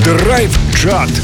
Драйв-чат.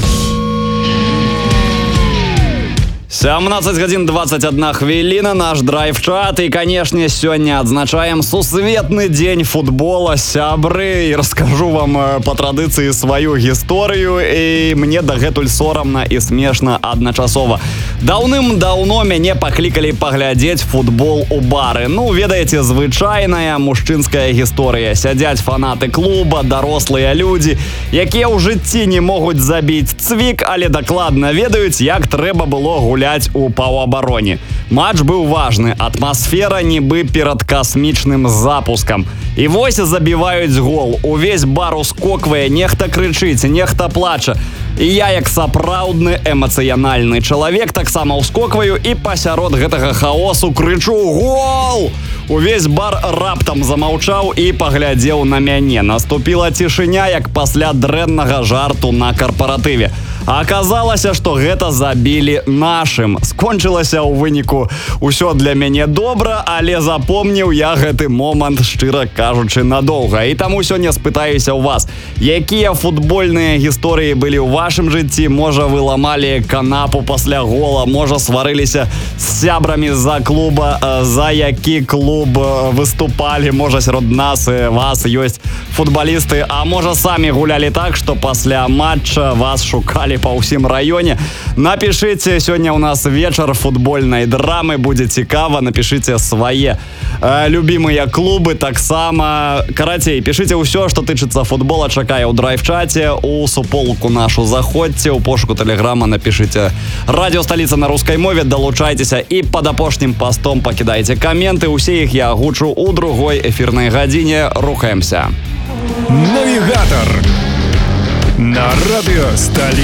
17 гадзін 21 хвіліна, наш драйв-чат. І, канешне, сёння адзначаем сусветны дзень футбола, сябры. І раскажу вам па традыцыі сваю гісторыю. І мне дагэтуль сорамна і смешна адначасова. Даўным-даўно мяне паклікалі паглядзець футбол у бары. Ну, ведаеце, звычайная мужчынская гісторыя. Сядзяць фанаты клуба, дарослыя людзі, якія ў жыцці не могуць забіць цвік, але дакладна ведаюць, як трэба было гуляць у паўабароне. Матч быў важны, атмасфера нібы перад касмічным запускам. І вось забіваюць гол. Увесь бар ускоквае, нехта крычыць, нехта плача. І я, як сапраўдны эмацыянальны чалавек, таксама ўскокваю і пасярод гэтага хаосу крычу «Гол!». Увесь бар раптам замаўчаў і паглядзеў на мяне. Наступіла цішыня, як пасля дрэннага жарту на карпаратыве. А аказалася, што гэта забілі нашым. Скончылася ў выніку ўсё для мяне добра, але запомніў я гэты момант, шчыра кажучы, надоўга. І таму сёння спытаюся ў вас, якія футбольныя гісторыі былі ў вашым жыцці? Можа, вы ламалі канапу пасля гола, можа, сварыліся з сябрамі з-за клуба, за які клуб выступалі, можа, сярод нас і вас ёсць футбалісты, а можа, самі гулялі так, што пасля матча вас шукалі па ўсім раёне. Напішыце, сёння ў нас вечар футбольнай драмы, будзе цікава, напішыце свае любімыя клубы, таксама, карацей, пішыце ўсё, што тычыцца футбола, чакае ў драйв-чаце, у суполку нашу заходзьце, у пошуку тэлеграма напішыце «Радіо Сталіца» на рускай мове, далучайцеся і пад апошнім пастом пакідайце каменты, усе іх я агучу ў другой эфірнай гадзіне. Рухаемся. Навігатор на Радіо Сталіца.